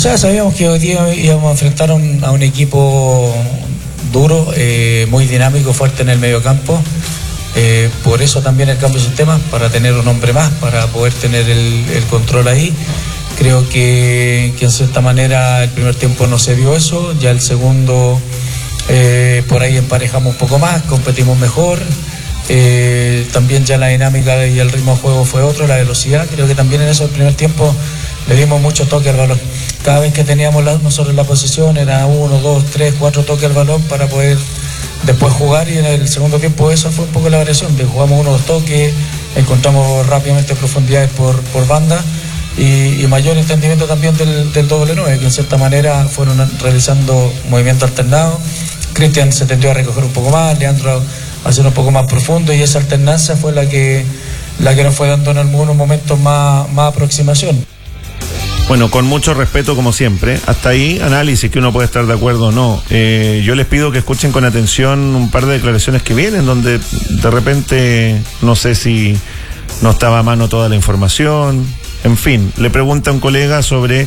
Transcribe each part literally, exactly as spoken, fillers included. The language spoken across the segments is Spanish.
sea, sabíamos que hoy día íbamos a enfrentar a un, a un equipo duro, eh, muy dinámico, fuerte en el mediocampo. Eh, por eso también el cambio de sistema, para tener un hombre más, para poder tener el, el control ahí. Creo que, que en cierta manera el primer tiempo no se dio eso, ya el segundo eh, por ahí emparejamos un poco más, competimos mejor. Eh, también ya la dinámica y el ritmo de juego fue otro, la velocidad. Creo que también en eso el primer tiempo le dimos mucho toque al balón. Cada vez que teníamos la, nosotros la posición era uno, dos, tres, cuatro toques al balón para poder después jugar, y en el segundo tiempo eso fue un poco la variación, de jugamos unos toques, encontramos rápidamente profundidades por, por banda y, y mayor entendimiento también del, del doble nueve, que en cierta manera fueron realizando movimientos alternados. Cristian se tendió a recoger un poco más, Leandro a hacer un poco más profundo, y esa alternancia fue la que, la que nos fue dando en algunos momentos más, más aproximación. Bueno, con mucho respeto como siempre, hasta ahí análisis que uno puede estar de acuerdo o no. Eh, yo les pido que escuchen con atención un par de declaraciones que vienen, donde de repente no sé si no estaba a mano toda la información. En fin, le pregunta a un colega sobre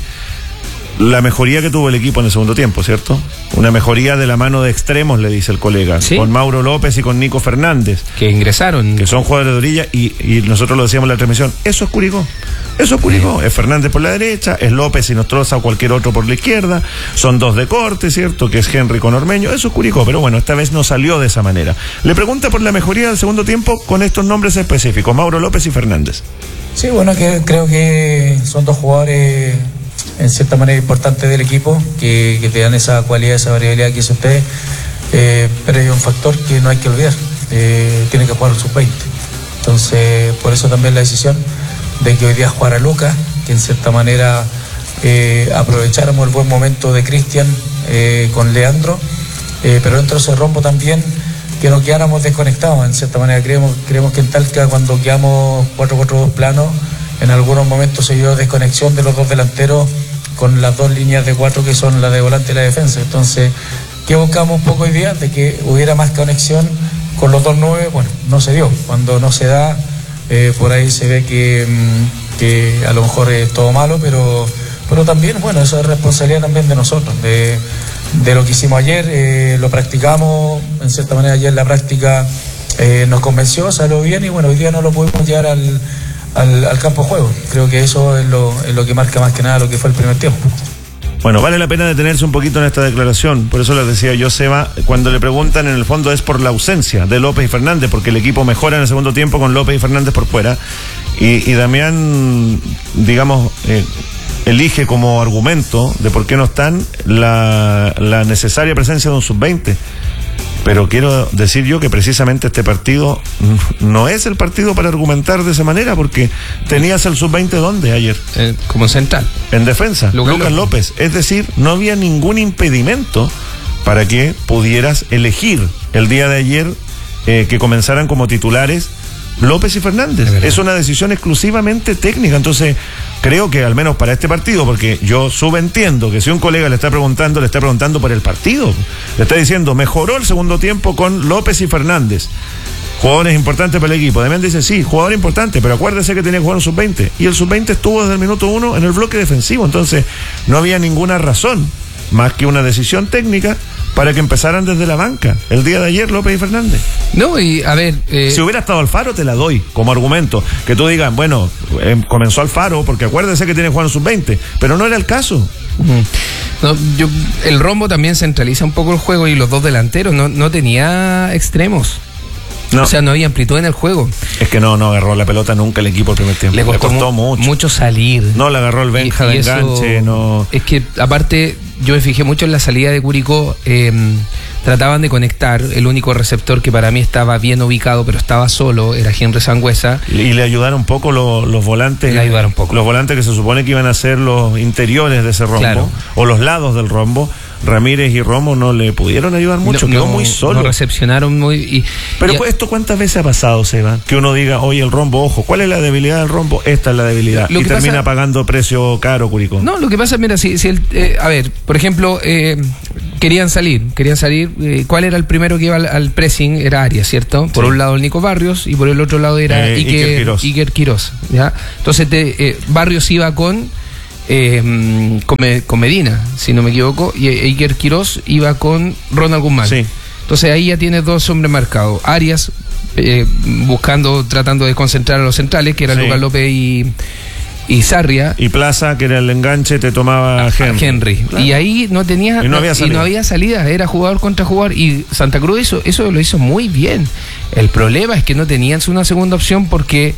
la mejoría que tuvo el equipo en el segundo tiempo, ¿cierto? Una mejoría de la mano de extremos, le dice el colega, ¿sí? Con Mauro López y con Nico Fernández, que ingresaron, que son jugadores de orilla, y, y nosotros lo decíamos en la transmisión, eso es Curicó, eso es Curicó, es Fernández por la derecha, es López y Nostroza o cualquier otro por la izquierda, son dos de corte, ¿cierto? Que es Henry con Ormeño, eso es Curicó, pero bueno, esta vez no salió de esa manera. Le pregunta por la mejoría del segundo tiempo con estos nombres específicos, Mauro López y Fernández. Sí, bueno, que creo que son dos jugadores en cierta manera importante del equipo, que, que te dan esa cualidad, esa variabilidad que dice usted, eh, pero hay un factor que no hay que olvidar, eh, tiene que jugar sub veinte, entonces por eso también la decisión de que hoy día jugara Lucas, que en cierta manera eh, aprovecháramos el buen momento de Cristian eh, con Leandro, eh, pero dentro de ese rombo también que no quedáramos desconectados, en cierta manera creemos, creemos que en Talca cuando quedamos cuatro cuatro dos planos, en algunos momentos se dio desconexión de los dos delanteros con las dos líneas de cuatro que son la de volante y la defensa. Entonces, ¿qué buscamos un poco hoy día? De que hubiera más conexión con los dos nueve. Bueno, no se dio. Cuando no se da, eh, por ahí se ve que, que a lo mejor es todo malo, pero, pero también, bueno, eso es responsabilidad también de nosotros, de, de lo que hicimos ayer. Eh, lo practicamos, en cierta manera ayer la práctica eh, nos convenció, salió bien, y bueno, hoy día no lo pudimos llevar al Al, al campo de juego. Creo que eso es lo, es lo que marca más que nada lo que fue el primer tiempo. Bueno, vale la pena detenerse un poquito en esta declaración, por eso les decía yo, Seba, cuando le preguntan, en el fondo es por la ausencia de López y Fernández, porque el equipo mejora en el segundo tiempo con López y Fernández por fuera, y, y Damián, digamos, eh, elige como argumento de por qué no están la, la necesaria presencia de un sub veinte. Pero quiero decir yo que precisamente este partido no es el partido para argumentar de esa manera, porque tenías el sub veinte ¿dónde ayer? Eh, como central. En defensa, Lucas, Lucas López. Es decir, no había ningún impedimento para que pudieras elegir el día de ayer eh, que comenzaran como titulares López y Fernández. Es, es una decisión exclusivamente técnica. Entonces, creo que al menos para este partido, porque yo subentiendo que si un colega le está preguntando, le está preguntando por el partido. Le está diciendo, mejoró el segundo tiempo con López y Fernández, jugadores importantes para el equipo. Damián dice, sí, jugador importante, pero acuérdese que tenía que jugar un sub veinte. Y el sub veinte estuvo desde el minuto uno en el bloque defensivo. Entonces, no había ninguna razón, más que una decisión técnica, para que empezaran desde la banca el día de ayer López y Fernández. No, y a ver... Eh... Si hubiera estado Alfaro, te la doy como argumento. Que tú digas, bueno, eh, comenzó Alfaro, porque acuérdese que tiene que jugar en sub veinte, pero no era el caso. Uh-huh. No, yo, el rombo también centraliza un poco el juego, y los dos delanteros no, no tenía extremos. No. O sea, no había amplitud en el juego. Es que no, no agarró la pelota nunca el equipo el primer tiempo. Le costó, Le costó mu- mucho. mucho salir. No la agarró el Benja de enganche. No. Es que, aparte, yo me fijé mucho en la salida de Curicó. Eh, trataban de conectar. El único receptor que para mí estaba bien ubicado, pero estaba solo, era Henry Sangüesa. Y le ayudaron un poco los, los volantes. Le ayudaron un poco. Los volantes que se supone que iban a ser los interiores de ese rombo. Claro. O los lados del rombo. Ramírez y Romo no le pudieron ayudar mucho, no, quedó no, muy solo. No recepcionaron muy... Y, Pero y, pues, ¿esto cuántas veces ha pasado, Seba? Que uno diga, oye, el rombo, ojo, ¿cuál es la debilidad del rombo? Esta es la debilidad. Y termina pasa, pagando precio caro, Curicó. No, lo que pasa, mira, si, si el, eh, a ver, por ejemplo, eh, querían salir, querían salir, eh, ¿cuál era el primero que iba al, al pressing? Era Arias, ¿cierto? Por sí. Un lado el Nico Barrios y por el otro lado era eh, Iker, Iker Quirós. Iker Quirós, ¿ya? Entonces te, eh, Barrios iba con... eh, con, con Medina, si no me equivoco, y Iker Quirós iba con Ronald Guzmán. Sí. Entonces ahí ya tienes dos hombres marcados. Arias, eh, buscando, tratando de concentrar a los centrales, que eran sí. Lucas López y, y Sarria. Y Plaza, que era el enganche, te tomaba a Henry. A Henry. Claro. Y ahí no tenía y no, había y no había salida, era jugador contra jugador. Y Santa Cruz eso, eso lo hizo muy bien. El problema es que no tenían una segunda opción porque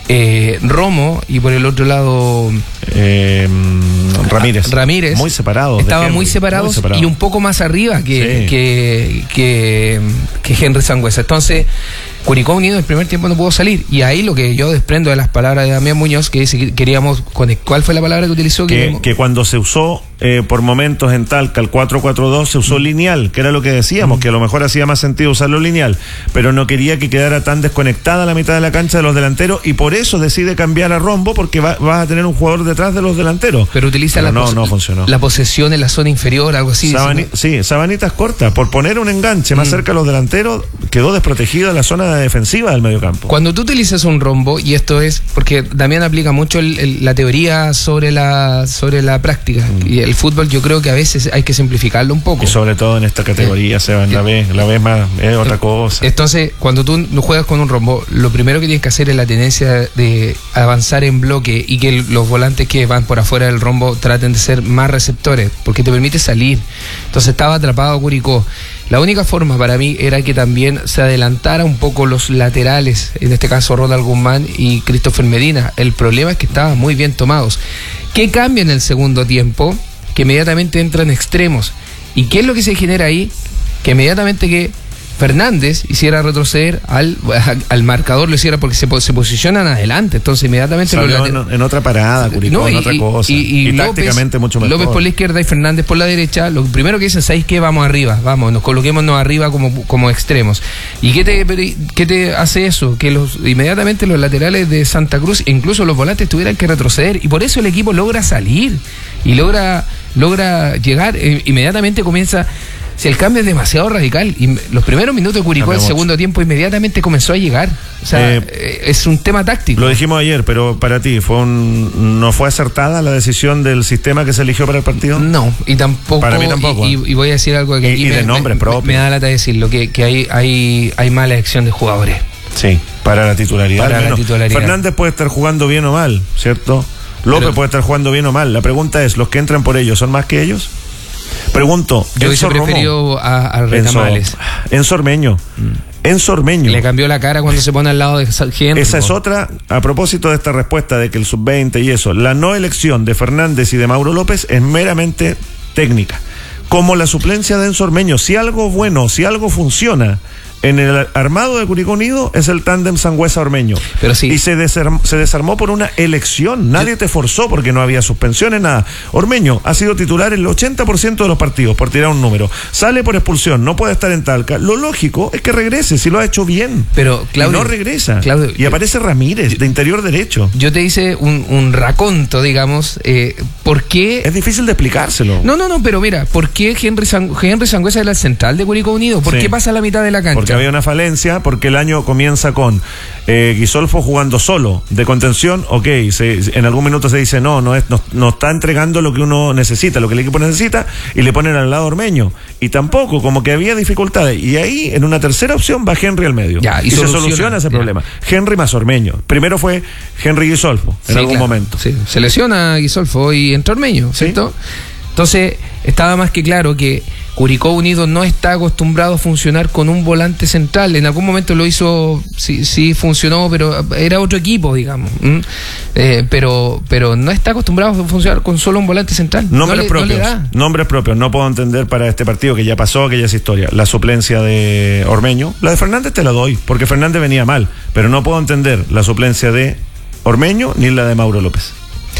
eh, Romo y por el otro lado eh, Ramírez. Ramírez. Muy separados. Estaban muy separados, muy separados y un poco más arriba que, sí. que, que, que Henry Sangüesa. Entonces, Curicó Unido en el primer tiempo no pudo salir. Y ahí lo que yo desprendo de las palabras de Damián Muñoz, que dice que queríamos conectar. ¿Cuál fue la palabra que utilizó? Que, queríamos... que cuando se usó eh, por momentos en Talca el cuatro cuatro dos se usó mm. lineal, que era lo que decíamos, mm. que a lo mejor hacía más sentido usarlo lineal, pero no quería que quedara tan desconectada la mitad de la cancha de los delanteros y por eso decide cambiar a Rombo porque va, vas a tener un jugador detrás de los delanteros. Pero utiliza pero la, no, pos- no funcionó. la posesión en la zona inferior, algo así. Sabani- ¿no? Sí, sabanitas cortas. Por poner un enganche más mm. cerca a los delanteros, quedó desprotegida la zona defensiva del mediocampo. Cuando tú utilizas un rombo, y esto es porque Damián aplica mucho el, el, la teoría sobre la sobre la práctica, mm. y el fútbol yo creo que a veces hay que simplificarlo un poco. Y sobre todo en esta categoría, eh, Seba, la vez, la vez más es otra eh, cosa. Entonces, cuando tú juegas con un rombo, lo primero que tienes que hacer es la tendencia de avanzar en bloque y que los volantes que van por afuera del rombo traten de ser más receptores, porque te permite salir. Entonces estaba atrapado Curicó. La única forma para mí era que también se adelantara un poco los laterales, en este caso Ronald Guzmán y Christopher Medina. El problema es que estaban muy bien tomados. ¿Qué cambia en el segundo tiempo? Que inmediatamente entran extremos. ¿Y qué es lo que se genera ahí? Que inmediatamente que Fernández hiciera retroceder al, al marcador, lo hiciera porque se, se posicionan adelante, entonces inmediatamente salió en, en otra parada, Curicó, no, y, en otra cosa, y, y, y, y López, tácticamente mucho mejor. López por la izquierda y Fernández por la derecha. Lo primero que dicen, ¿sabéis qué? Vamos arriba, vamos, nos coloquémonos arriba como, como extremos. ¿Y qué te, qué te hace eso? Que los inmediatamente los laterales de Santa Cruz, incluso los volantes, tuvieran que retroceder, y por eso el equipo logra salir y logra, logra llegar, eh, inmediatamente comienza. Si el cambio es demasiado radical, y los primeros minutos de Curicó, el segundo tiempo, inmediatamente comenzó a llegar. O sea, eh, es un tema táctico. Lo dijimos ayer, pero para ti, ¿fue un, ¿no fue acertada la decisión del sistema que se eligió para el partido? No, y tampoco. Para mí tampoco. Y, y, y voy a decir algo que y, aquí y de me, nombre me, propio. Me da lata decirlo, que, que hay, hay, hay mala elección de jugadores. Sí, para la titularidad. Para bueno, la titularidad. Fernández puede estar jugando bien o mal, ¿cierto? López pero, puede estar jugando bien o mal. La pregunta es, ¿los que entran por ellos son más que ellos? Pregunto, yo hubiese preferido a, a Retamales. En Sormeño. Mm. En Sormeño. Le cambió la cara cuando se pone al lado de Henry. Esa es otra, a propósito de esta respuesta de que el sub veinte y eso, la no elección de Fernández y de Mauro López es meramente técnica. Como la suplencia de Enzo Ormeño, si algo bueno, si algo funciona en el armado de Curicó Unido es el tándem Sangüesa-Ormeño. Pero sí. Y se desarmó, se desarmó por una elección. Nadie te forzó porque no había suspensiones, nada. Ormeño ha sido titular en el ochenta por ciento de los partidos, por tirar un número. Sale por expulsión, no puede estar en Talca. Lo lógico es que regrese, si lo ha hecho bien. Pero, Claudio, y no regresa. Claudio, y aparece Ramírez, yo, de interior derecho. Yo te hice un, un raconto, digamos. Eh, ¿Por qué? Es difícil de explicárselo. No, no, no, pero mira, ¿por qué Henry, Sang- Henry Sangüesa era el central de Curicó Unido? ¿Por sí. qué pasa a la mitad de la cancha? Porque había una falencia, porque el año comienza con eh, Guisolfo jugando solo, de contención, ok, se, en algún minuto se dice no, no, es, no, no está entregando lo que uno necesita, lo que el equipo necesita, y le ponen al lado Ormeño, y tampoco, como que había dificultades, y ahí en una tercera opción va Henry al medio, ya, y, y soluciona, se soluciona ese ya. problema. Henry más Ormeño, primero fue Henry Guisolfo, en sí, algún claro, momento. Sí. Se lesiona Guisolfo y entra Ormeño, ¿cierto? ¿Sí? Entonces, estaba más que claro que Curicó Unido no está acostumbrado a funcionar con un volante central. En algún momento lo hizo, sí, sí funcionó, pero era otro equipo, digamos. ¿Mm? Eh, pero pero no está acostumbrado a funcionar con solo un volante central. Nombres no le, propios. No le nombres propios. No puedo entender para este partido que ya pasó, que ya es historia. La suplencia de Ormeño. La de Fernández te la doy, porque Fernández venía mal. Pero no puedo entender la suplencia de Ormeño ni la de Mauro López.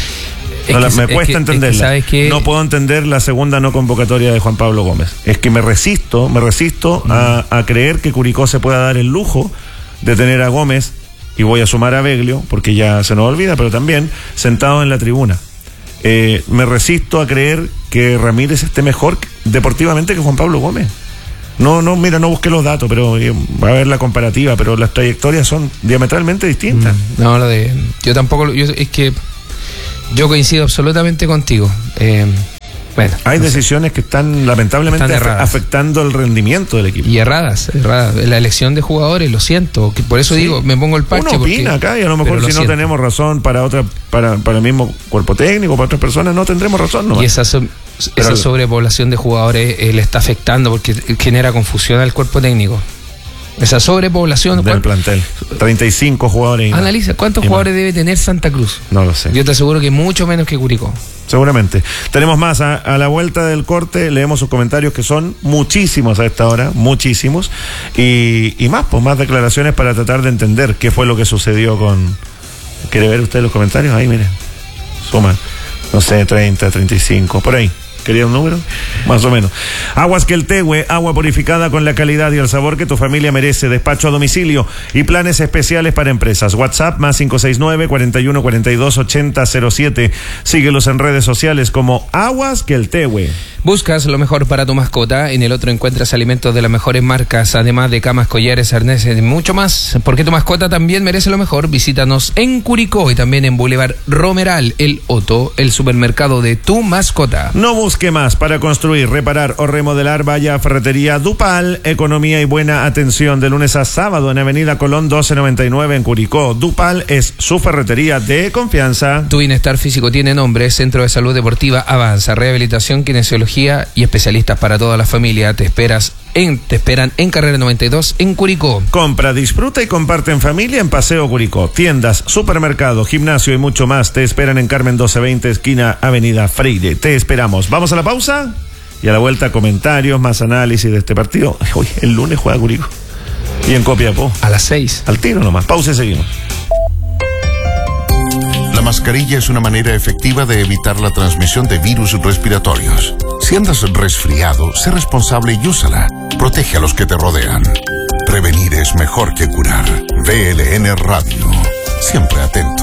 No, la, me cuesta que, entenderla. Es que no puedo entender la segunda no convocatoria de Juan Pablo Gómez. Es que me resisto, me resisto mm. a, a creer que Curicó se pueda dar el lujo de tener a Gómez, y voy a sumar a Beglio, porque ya se nos olvida, pero también sentado en la tribuna. Eh, me resisto a creer que Ramírez esté mejor deportivamente que Juan Pablo Gómez. No, no, mira, no busqué los datos, pero eh, va a ver la comparativa, pero las trayectorias son diametralmente distintas. Mm. No, lo de... Yo tampoco... Yo, es que... Yo coincido absolutamente contigo. Eh, bueno, Hay no decisiones sé. que están lamentablemente están afectando el rendimiento del equipo. Y erradas, erradas. La elección de jugadores, lo siento. Que por eso sí. digo, me pongo el parche. Uno opina porque, acá y a lo mejor si no siento. tenemos razón para otra, para, para el mismo cuerpo técnico, para otras personas, no tendremos razón. Nomás. Y esa, so, esa sobrepoblación de jugadores eh, le está afectando porque genera confusión al cuerpo técnico. Esa sobrepoblación del plantel, treinta y cinco jugadores. Analiza, ¿cuántos jugadores debe tener Santa Cruz? No lo sé. Yo te aseguro que mucho menos que Curicó. Seguramente. Tenemos más. A, a la vuelta del corte leemos sus comentarios, que son muchísimos a esta hora, muchísimos. Y, y más, pues más declaraciones para tratar de entender qué fue lo que sucedió con... ¿Quiere ver usted los comentarios? Ahí, miren. Suma, no sé, treinta, treinta y cinco, por ahí. ¿Quería un número? Más o menos. Aguas Queltehue, agua purificada con la calidad y el sabor que tu familia merece. Despacho a domicilio y planes especiales para empresas. WhatsApp más cinco seis nueve, cuarenta y uno, cuarenta y dos, ochenta cero siete. Síguelos en redes sociales como Aguas Queltehue. Buscas lo mejor para tu mascota. En el otro encuentras alimentos de las mejores marcas, además de camas, collares, arneses y mucho más. Porque tu mascota también merece lo mejor. Visítanos en Curicó y también en Boulevard Romeral, El Otto, el supermercado de tu mascota. No busque más para construir, reparar o remodelar. Vaya a Ferretería Dupal. Economía y buena atención de lunes a sábado en Avenida Colón doce noventa y nueve en Curicó. Dupal es su ferretería de confianza. Tu bienestar físico tiene nombre. Centro de Salud Deportiva Avanza. Rehabilitación, kinesiología y especialistas para toda la familia. Te esperas en, te esperan en Carrera noventa y dos en Curicó. Compra, disfruta y comparte en familia en Paseo Curicó. Tiendas, supermercado, gimnasio y mucho más te esperan en Carmen doce veinte, esquina Avenida Freire. Te esperamos. Vamos a la pausa y a la vuelta comentarios, más análisis de este partido. Hoy el lunes juega Curicó y en Copiapó a las seis. Al tiro nomás. Pausa y seguimos. La mascarilla es una manera efectiva de evitar la transmisión de virus respiratorios. Si andas resfriado, sé responsable y úsala. Protege a los que te rodean. Prevenir es mejor que curar. V L N Radio. Siempre atentos.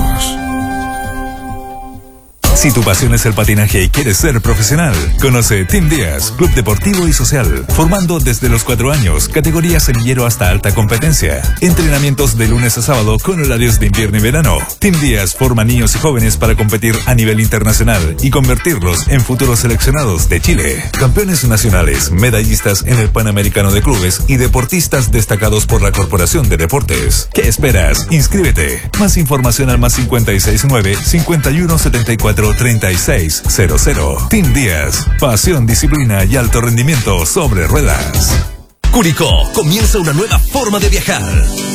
Si tu pasión es el patinaje y quieres ser profesional, conoce Team Díaz, Club Deportivo y Social, formando desde los cuatro años, categoría semillero hasta alta competencia. Entrenamientos de lunes a sábado con horarios de invierno y verano. Team Díaz forma niños y jóvenes para competir a nivel internacional y convertirlos en futuros seleccionados de Chile. Campeones nacionales, medallistas en el Panamericano de Clubes y deportistas destacados por la Corporación de Deportes. ¿Qué esperas? Inscríbete. Más información al más cincuenta y seis nueve, cincuenta y uno setenta y cuatro treinta y seis cero cero. Team Díaz, pasión, disciplina y alto rendimiento sobre ruedas. Curicó, comienza una nueva forma de viajar.